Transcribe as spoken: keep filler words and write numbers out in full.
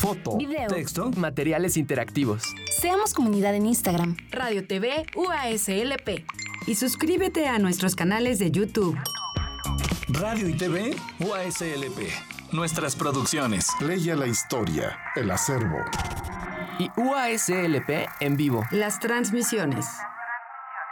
foto, video, texto, materiales interactivos. Seamos comunidad en Instagram, Radio T V U A S L P. Y suscríbete a nuestros canales de YouTube. Radio y T V U A S L P. Nuestras producciones. Leia la historia, el acervo. Y U A S L P en vivo. Las transmisiones.